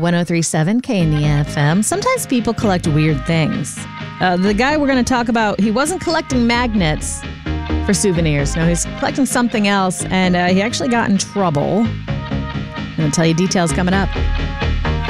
1037 KNEFM. Sometimes people collect weird things. The guy we're going to talk about, he wasn't collecting magnets for souvenirs. No, he's collecting something else, and he actually got in trouble. I'm going to tell you details coming up.